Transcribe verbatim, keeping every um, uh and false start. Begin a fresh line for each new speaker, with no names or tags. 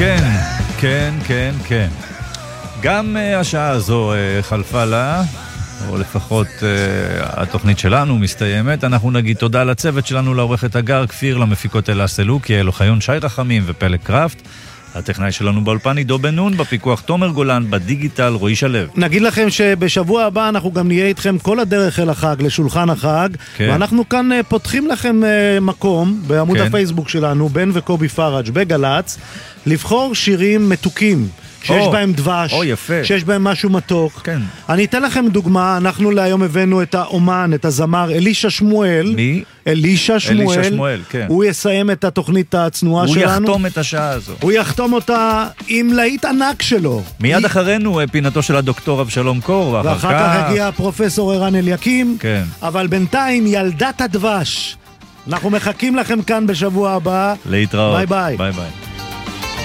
כן, כן, כן, כן. גם uh, השעה הזו uh, חלפה לה, או לפחות uh, התוכנית שלנו מסתיימת. אנחנו נגיד תודה לצוות שלנו, לעורכת הגר כפיר, למפיקות אלה סלוקי, אלוחיון שי רחמים ופלג קראפט. הטכנאי שלנו באולפן עידו בן נון, בפיקוח תומר גולן, בדיגיטל רועי שלו.
נגיד לכם שבשבוע הבא אנחנו גם נהיה איתכם כל הדרך אל החג, לשולחן החג, כן. ואנחנו כאן פותחים לכם מקום בעמוד כן. הפייסבוק שלנו, בן וקובי פרג' בגלץ, לבחור שירים מתוקים. שיש או, בהם דבש,
או, יפה.
שיש בהם משהו מתוק.
כן.
אני אתן לכם דוגמה, אנחנו להיום הבאנו את האומן, את הזמר אלישע שמואל.
מי?
אלישע שמואל.
אלישע שמואל, כן.
הוא יסיים את התוכנית הצנועה
הוא
שלנו.
הוא יחתום את השעה הזו.
הוא יחתום אותה עם להיט ענק שלו.
מיד
היא...
אחרינו פינתו של הדוקטור אבשלום קור, ואחר,
ואחר כך הגיע הפרופסור ערן אליקים.
כן.
אבל בינתיים ילדת הדבש. אנחנו מחכים לכם כאן בשבוע הבא.
להתראות.
ביי ביי.
ביי ביי.